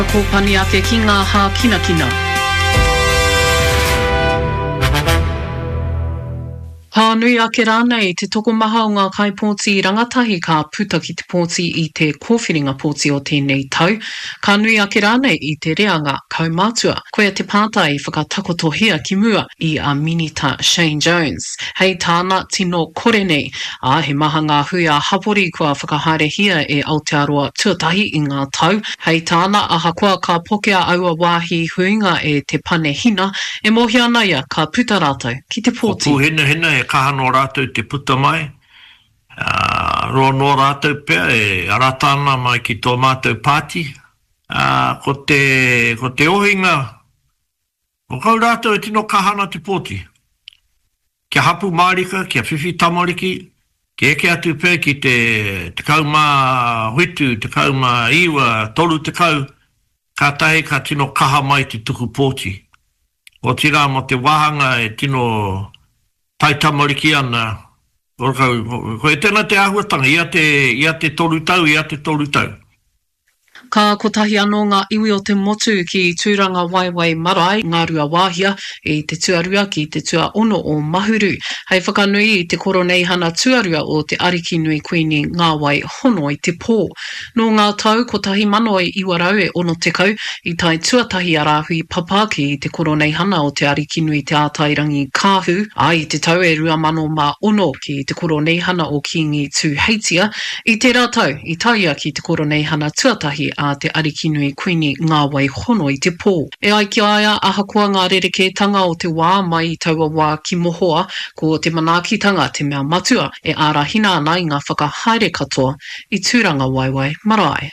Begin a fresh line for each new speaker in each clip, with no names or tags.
Ko pani ake ki ngā hā kina. Ha nui ake rānei te toko maha o ngā kaipōti rangatahi ka puta ki te pōti I te kōwhiringa pōti o tēnei tau. Ka nui ake rānei I te reanga kaumātua. Koea te pātai whakatakotohia ki mua I a minita Shane Jones. Hei tāna tino kore nei. He maha ngā hui a hapori kua whakahaerehia e Aotearoa tuatahi I ngā tau. Hei tāna ahakoa ka pokea aua wāhi huinga e te pane hina. E mohi ana ia ka puta rātou ki te pōti.
Hena e kahano rātou te puta mai. Roa no rātou pia e aratana mai ki tō mātou pāti. Ko te ohinga, o kau rātou e tino kahana te pōti. Kia hapu mārika, kia whiwhi tamariki, kia eke atu pia ki te kaumā huitu, te kaumā iwa, toru te kau, ka tahi ka tino kaha mai te tuku pōti. O tira mo te wahanga e tino tai tamariki ana. Ko e tēnā te ahuatanga, ia te toru tau.
Ka kotahi anō ngā iwi o te motu ki tūranga waiwai marae, ngā rua wāhia, I te tuarua ki te tua ono o mahuru. Hei whakanui I te koro nei hana tuarua o te ariki nui kuini ngā wai hono I te pō. No ngā tau, kotahi mano I iwarau e ono te kau, I tai tuatahi a rāhui papa ki te koro nei hana o te ariki nui te ātairangi kāhu. I te tau e rua mano mā ono ki te koro nei hana o Kingi tū heitia. I te rātau, I taia ki te koro nei hana tuatahi a te ariki nui kuini ngā wai hono I te pō. E ai ki aia ahakoa ngā rerekētanga o te wā mai I taua wā ki mohoa, ko te manaakitanga te mea matua e ārahina ana I ngā whakahaere katoa I tūranga waiwai marae.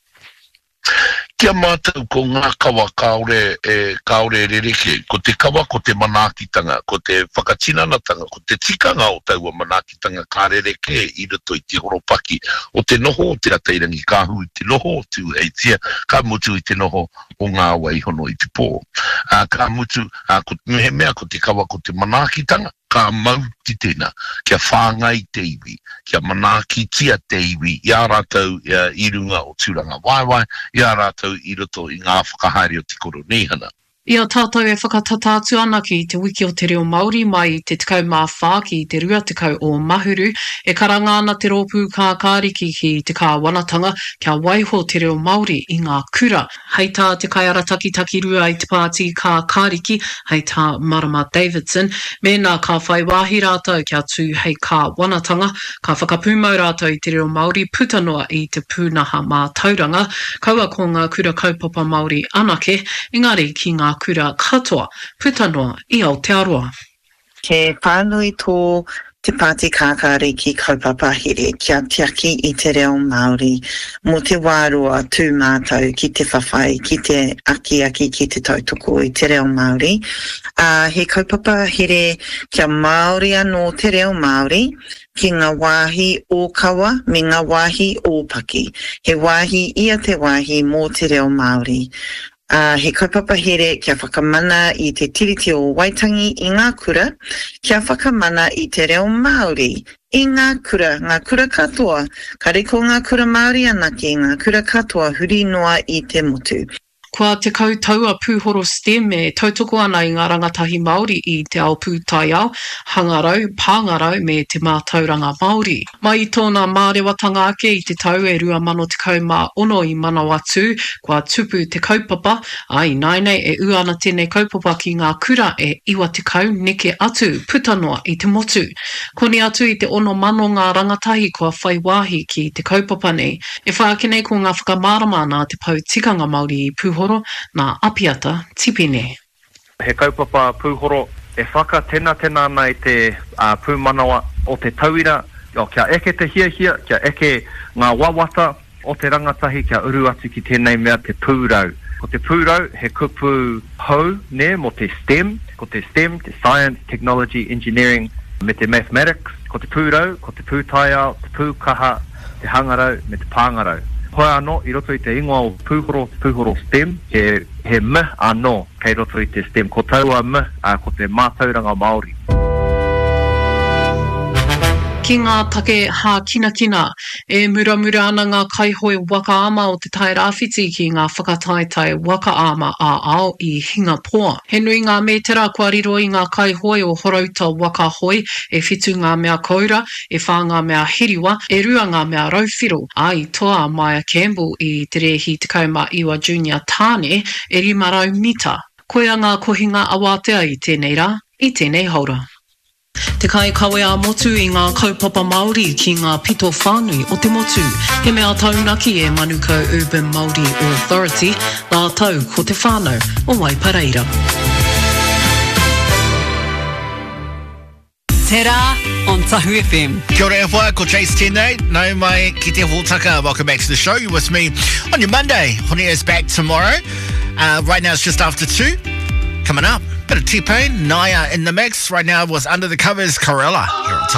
Kia mātou ko ngā kawa kaore rereke, ko te kawa, ko te manaakitanga, ko te whakatinanatanga, ko te tikanga o taua manaakitanga ka rereke I roto I te horopaki, o te noho o te atairangi kāhu, te noho o tū heitia, ka mutu I te noho o ngā wai hono I te pō. Ka mutu, ko he mea ko te kawa, ko te manaakitanga, ka mauti tēnā, kia whāngai te iwi, kia manaaki tia te iwi, ia rātou I runga o tūranga waiwai, ia rātou I roto I ngā whakahaere o te koro nehana.
Ia tātou e whakatatatu ana ki te wiki o te reo Māori mai te tekau mā whā ki te rua tekau o Mahuru. E karanga ana te rōpū kā kāriki ki te kā wanatanga kia waiho te reo Māori I ngā kura. Hei tā te kaiara taki rua I te pāti kā kāriki, hei tā Marama Davidson. Mēnā ka whai wāhi rātou kia tū hei kā wanatanga, ka whakapūmau rātou I te reo Māori putanua I te pūnaha mā tauranga. Kaua ko ngā kura kaupapa Māori anake, engari ki ngā kura katoa, putanua I Aotearoa.
Ke whānui tō te pāti kākare ki kaupapa here kia tiaki I te reo Māori mo te wārua tū mātou ki te whawhai, ki te aki ki te tautoko I te reo Māori. He kaupapa here kia Māori anō te reo Māori ki ngā wāhi o kawa me ngā wāhi o paki. He wāhi ia te wāhi mō te reo Māori. He kaupapa here kia whakamana I te tiriti o Waitangi I ngā kura, kia whakamana I te reo Māori I ngā kura katoa, ka reko ngā kura Māori anake, ngā kura katoa huri noa I te motu.
Kua te kautaua pūhoro STEM e tautoko ana I ngā rangatahi Māori I te ao pūtaiao, hangarau, pāngarau me te mātauranga Māori. Mai I tōna mārewatanga ake I te tau e rua mano te kaumā ono I Manawatu, kua tupu te kaupapa, ai nainei e ua ana tēnei kaupapa ki ngā kura e iwa te kau neke atu, putanua I te motu. Koni atu I te ono mano ngā rangatahi kua whai wāhi ki te kaupapa nei, e whaakenei ko ngā whakamārama nā te pau tikanga Māori I pūhoro, nā apiata tipene.
He kaupapa pūhoro e whaka tēnā ana I te pūmanawa o te tauira, o kia eke te hia, kia eke ngā wawata o te rangatahi kia uru atu ki tēnei mea te pūrau. Ko te pūrau he kupu hou ne mo te STEM, ko te STEM, te Science, Technology, Engineering, me te Mathematics, ko te pūrau, ko te pūtaiao, te pūkaha, te hangarau, me te pāngarau. Hoi anō I roto I te ingoa o pūhoro STEM, he me anō kei roto I te STEM, ko taua me, ko te mātauranga Māori.
Ki ngā take hā kina, e muramura ana ngā kaihoe waka ama o te tai rāwhiti ki ngā whakataitai waka ama a ao I hinga poa. He nui ngā metera kua riro I ngā kaihoe o horauta waka hoi, e whitu ngā mea koura, e whā ngā mea hiriwa, e rua ngā mea rauwhiro. Ai toa Maya Campbell I te rehi te kauma Iwa Junior Tāne, e 500 mita. Koea ngā kohinga awatea I tēnei rā, I tēnei haura. Te kai kawe a motu I ngā kaupapa Māori ki ngā pito whānui o te motu. He mea taunaki e Manuka Urban Māori Authority, la tau ko te whānau o Waipareira.
Te rā on Tahu FM.
Kia ora e whai, ko Chase Tēnei. Nau mai ki te hōtaka. Welcome back to the show. You're with me on your Monday. Hone is back tomorrow. Right now it's just after 2. Coming up, bit of T-Pain, Naya in the mix. Right now was Under the Covers, Corella. Here on Tahu.